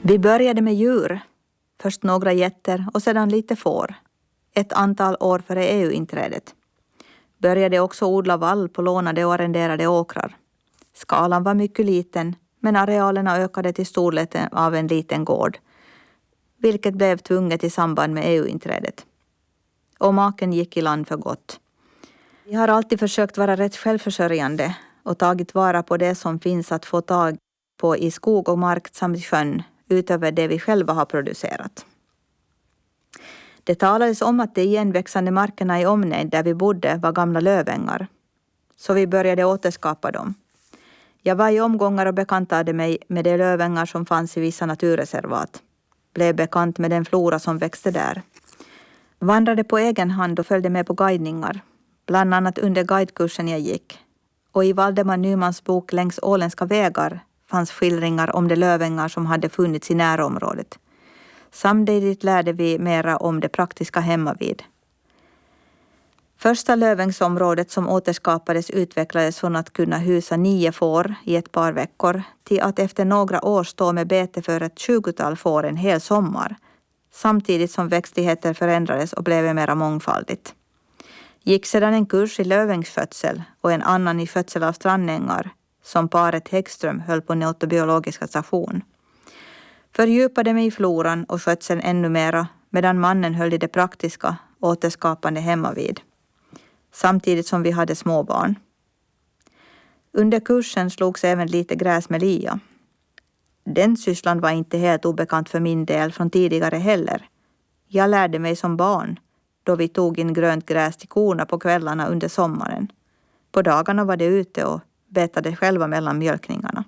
Vi började med djur. Först några getter och sedan lite får. Ett antal år före EU-inträdet. Började också odla vall på lånade och arrenderade åkrar. Skalan var mycket liten, men arealerna ökade till storleken av en liten gård, vilket blev tvunget i samband med EU-inträdet. Och maken gick i land för gott. Vi har alltid försökt vara rätt självförsörjande och tagit vara på det som finns att få tag på i skog och mark samt i sjön, utöver det vi själva har producerat. Det talades om att de igenväxande markerna i omnejd där vi bodde var gamla lövängar. Så vi började återskapa dem. Jag var i omgångar och bekantade mig med de lövängar som fanns i vissa naturreservat. Blev bekant med den flora som växte där. Vandrade på egen hand och följde med på guidningar. Bland annat under guidekursen jag gick. Och i Valdemar Nymans bok Längs åländska vägar fanns skildringar om de lövängar som hade funnits i närområdet. Samtidigt lärde vi mera om det praktiska hemmavid. Första lövängsområdet som återskapades utvecklades från att kunna husa 9 får i ett par veckor till att efter några år stå med bete för ett 20-tal får en hel sommar, samtidigt som växtligheter förändrades och blev mera mångfaldigt. Gick sedan en kurs i lövängsskötsel och en annan i skötsel av strandängar som paret Häggström höll på Neotobiologiska station. Fördjupade mig i floran och skötseln ännu mera medan mannen höll i det praktiska återskapande hemmavid. Samtidigt som vi hade småbarn. Under kursen slogs även lite gräs med lia. Den sysslan var inte helt obekant för min del från tidigare heller. Jag lärde mig som barn då vi tog in grönt gräs till korna på kvällarna under sommaren. På dagarna var det ute och betade själva mellan mjölkningarna.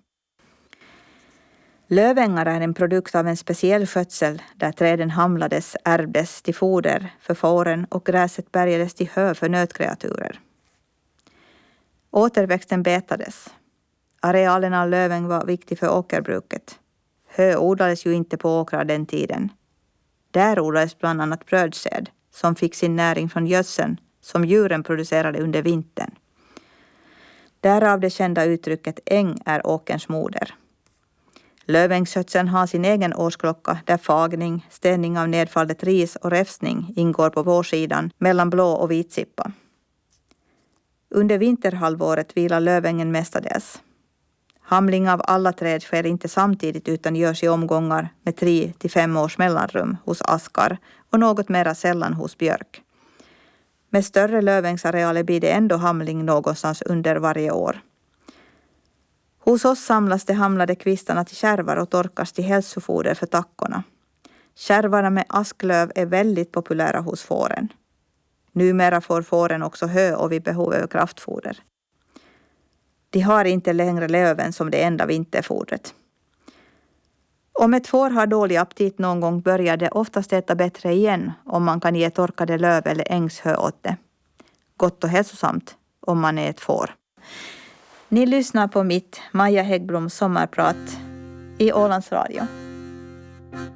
Lövängar är en produkt av en speciell skötsel där träden hamlades, ärvdes till foder för fåren och gräset bärgades till hö för nötkreaturer. Återväxten betades. Arealen av löväng var viktig för åkerbruket. Hö odlades ju inte på åkrar den tiden. Där odlades bland annat brödsäd som fick sin näring från gödseln som djuren producerade under vintern. Därav det kända uttrycket äng är åkerns moder. Lövängsskötseln har sin egen årsklocka där fagning, städning av nedfallet ris och räfsning ingår på vårsidan mellan blå och vitsippa. Under vinterhalvåret vilar lövängen mestadels. Hamling av alla träd sker inte samtidigt utan görs i omgångar med 3 till 5 års mellanrum hos askar och något mera sällan hos björk. Med större lövängsarealer blir det ändå hamling någonstans under varje år. Hos oss samlas de hamlade kvistarna till kärvar och torkas till hälsofoder för tackorna. Kärvarna med asklöv är väldigt populära hos fåren. Numera får fåren också hö och vid behov av kraftfoder. De har inte längre löven som det enda vinterfodret. Om ett får har dålig aptit någon gång börjar det oftast äta bättre igen om man kan ge torkade löv eller ängshö åt det. Gott och hälsosamt om man är ett får. Ni lyssnar på mitt Maja Häggbloms sommarprat i Ålands Radio.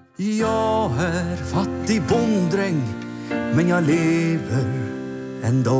Jag är fattig bonddräng, men jag lever ändå.